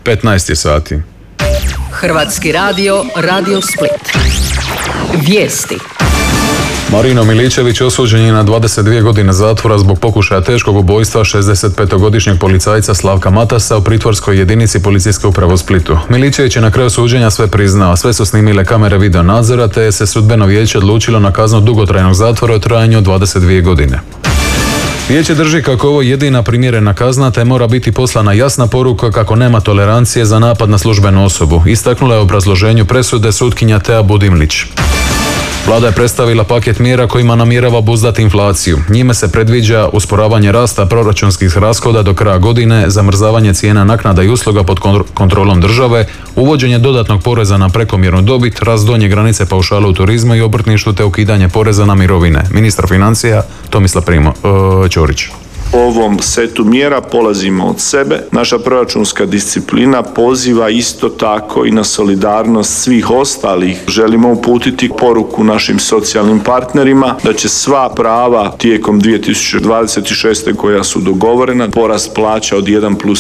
15 sati. Hrvatski radio, Radio Split. Vijesti. Marino Miličević osuđen je na 22 godine zatvora zbog pokušaja teškog ubojstva 65-godišnjeg policajca Slavka Matasa u pritvorskoj jedinici policijske uprave u Splitu. Miličević je na kraju suđenja sve priznao, sve su snimile kamere video nadzora, te je se sudbeno vijeće odlučilo na kaznu dugotrajnog zatvora u trajanju od 22 godine. Vijeće drži kako ovo jedina primjerena kazna, te mora biti poslana jasna poruka kako nema tolerancije za napad na službenu osobu, istaknula je u obrazloženju presude sutkinja Tea Budimlić. Vlada je predstavila paket mjera kojima namjerava obuzdati inflaciju. Njime se predviđa usporavanje rasta proračunskih rashoda do kraja godine, zamrzavanje cijena naknada i usluga pod kontrolom države, uvođenje dodatnog poreza na prekomjernu dobit, rast donje granice paušala u turizmu i obrtništvu te ukidanje poreza na mirovine. Ministar financija Tomislav Ćorić. U ovom setu mjera polazimo od sebe. Naša proračunska disciplina poziva isto tako i na solidarnost svih ostalih. Želimo uputiti poruku našim socijalnim partnerima da će sva prava tijekom 2026. koja su dogovorena, porast plaća od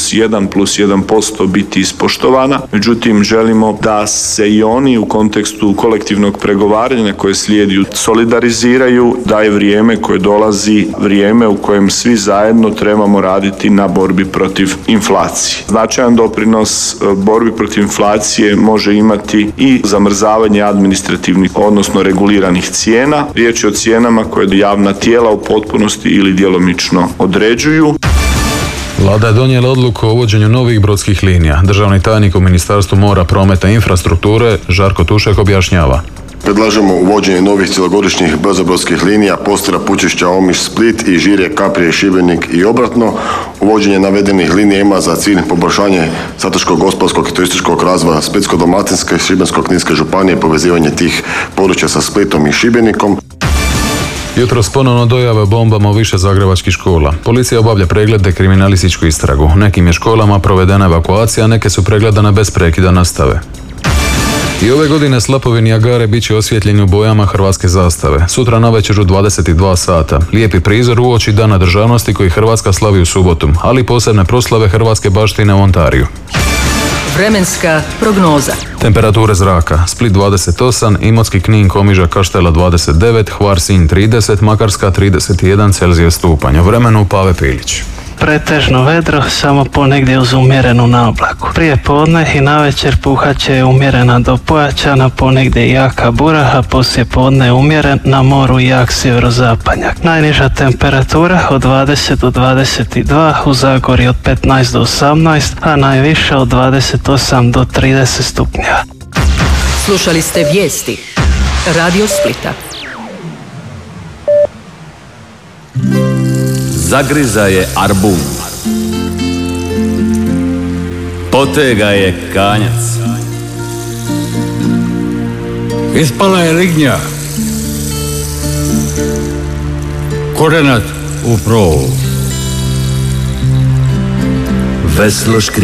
1+1% biti ispoštovana. Međutim, želimo da se i oni u kontekstu kolektivnog pregovaranja koje slijedi solidariziraju, da je vrijeme koje dolazi vrijeme u kojem svi zajedno trebamo raditi na borbi protiv inflacije. Značajan doprinos borbi protiv inflacije može imati i zamrzavanje administrativnih, odnosno reguliranih cijena. Riječ je o cijenama koje javna tijela u potpunosti ili djelomično određuju. Vlada je donijela odluku o uvođenju novih brodskih linija. Državni tajnik u Ministarstvu mora, prometa i infrastrukture Žarko Tušek objašnjava. Predlažemo uvođenje novih cjelogodišnjih brzobrodskih linija Postira, Pučišća, Omiš, Split i Žirje, Kaprije, Šibenik i obratno. Uvođenje navedenih linija ima za cilj poboljšanje strateškog, gospodarskog i turističkog razvoja Splitsko-dalmatinske i Šibensko-kninske županije, povezivanje tih područja sa Splitom i Šibenikom. Jutros ponovno dojave o bombama u više zagrebačkih škola. Policija obavlja preglede, kriminalističku istragu. Nekim je školama provedena evakuacija, neke su pregledane bez prekida nastave. I ove godine slapovi Nijagare bit će osvjetljeni u bojama hrvatske zastave. Sutra navečer u 22 sata. Lijepi prizor uoči Dana državnosti koji Hrvatska slavi u subotu, ali posebne proslave hrvatske baštine u Ontariju. Vremenska prognoza. Temperature zraka: Split 28, Imotski, Knin, Komiža, Kaštela 29, Hvar, Sinj 30, Makarska 31 Celzijus stupanj. O vremenu Pave Pilić. Pretežno vedro, samo ponegdje uz umjerenu naoblaku. Prije podne i navečer puhat će umjerena do pojačana, ponegdje jaka bura, a poslije podne umjeren, na moru jak sjeverozapadnjak. Najniža temperatura od 20 do 22, u Zagorju od 15 do 18, a najviša od 28 do 30 stupnjeva. Slušali ste vijesti Radio Splita. Zagriza je arbun, potega je kanjac, ispala je lignja, korenat u provu, veslo škripi.